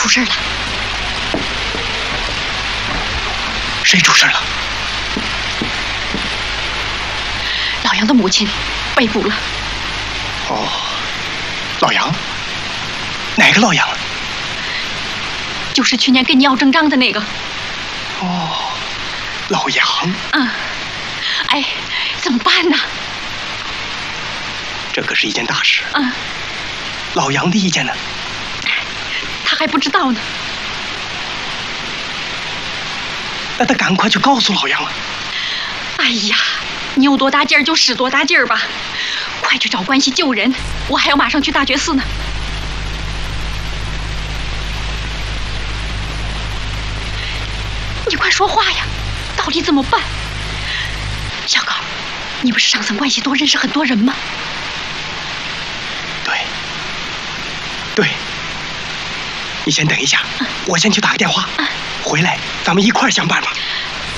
事了。 谁出事了？ 老杨的母亲被捕了。 哦，老杨？哪个老杨？ 就是去年跟你要证账的那个。 哦，老杨。 嗯。哎，怎么办呢？ 这可是一件大事。 嗯。 老杨的意见呢？ 他还不知道呢。 那他赶快去告诉老杨啊！ 哎呀，你有多大劲儿就使多大劲儿吧，快去找关系救人，我还要马上去大觉寺呢。你快说话呀，到底怎么办？小高，你不是上层关系多，认识很多人吗？ 对，你先等一下，我先去打个电话，回来咱们一块儿想办法。